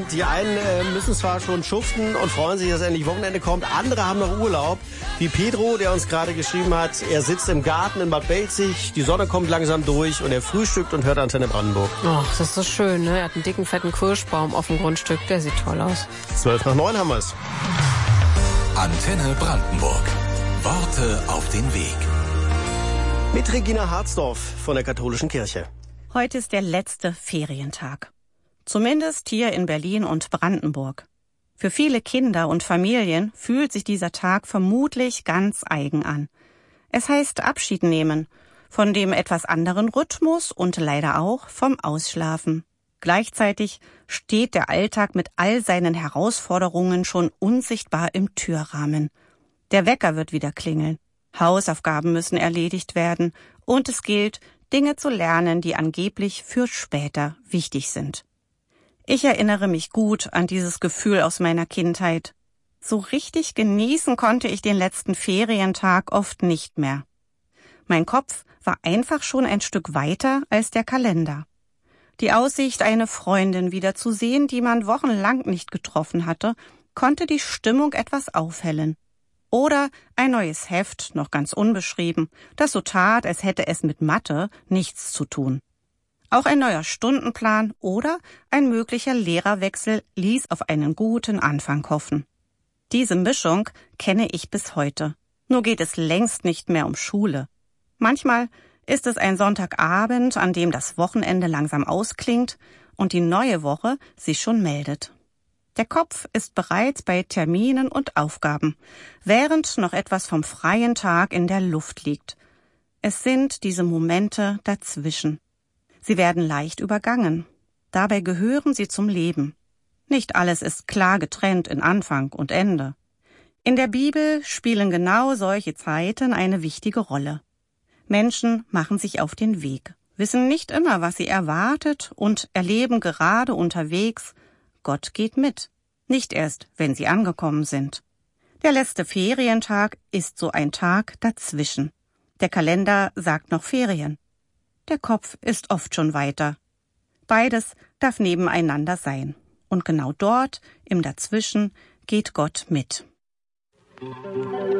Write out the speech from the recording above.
Die einen müssen zwar schon schuften und freuen sich, dass endlich Wochenende kommt. Andere haben noch Urlaub. Wie Pedro, der uns gerade geschrieben hat, er sitzt im Garten in Bad Belzig, die Sonne kommt langsam durch und er frühstückt und hört Antenne Brandenburg. Ach, das ist so schön, ne? Er hat einen dicken, fetten Kirschbaum auf dem Grundstück. Der sieht toll aus. 8:55 haben wir es. Antenne Brandenburg. Worte auf den Weg. Mit Regina Harzdorf von der Katholischen Kirche. Heute ist der letzte Ferientag. Zumindest hier in Berlin und Brandenburg. Für viele Kinder und Familien fühlt sich dieser Tag vermutlich ganz eigen an. Es heißt Abschied nehmen von dem etwas anderen Rhythmus und leider auch vom Ausschlafen. Gleichzeitig steht der Alltag mit all seinen Herausforderungen schon unsichtbar im Türrahmen. Der Wecker wird wieder klingeln. Hausaufgaben müssen erledigt werden und es gilt, Dinge zu lernen, die angeblich für später wichtig sind. Ich erinnere mich gut an dieses Gefühl aus meiner Kindheit. So richtig genießen konnte ich den letzten Ferientag oft nicht mehr. Mein Kopf war einfach schon ein Stück weiter als der Kalender. Die Aussicht, eine Freundin wiederzusehen, die man wochenlang nicht getroffen hatte, konnte die Stimmung etwas aufhellen. Oder ein neues Heft, noch ganz unbeschrieben, das so tat, als hätte es mit Mathe nichts zu tun. Auch ein neuer Stundenplan oder ein möglicher Lehrerwechsel ließ auf einen guten Anfang hoffen. Diese Mischung kenne ich bis heute. Nur geht es längst nicht mehr um Schule. Manchmal ist es ein Sonntagabend, an dem das Wochenende langsam ausklingt und die neue Woche sich schon meldet. Der Kopf ist bereits bei Terminen und Aufgaben, während noch etwas vom freien Tag in der Luft liegt. Es sind diese Momente dazwischen. Sie werden leicht übergangen. Dabei gehören sie zum Leben. Nicht alles ist klar getrennt in Anfang und Ende. In der Bibel spielen genau solche Zeiten eine wichtige Rolle. Menschen machen sich auf den Weg, wissen nicht immer, was sie erwartet und erleben gerade unterwegs, Gott geht mit. Nicht erst, wenn sie angekommen sind. Der letzte Ferientag ist so ein Tag dazwischen. Der Kalender sagt noch Ferien. Der Kopf ist oft schon weiter. Beides darf nebeneinander sein. Und genau dort, im Dazwischen, geht Gott mit.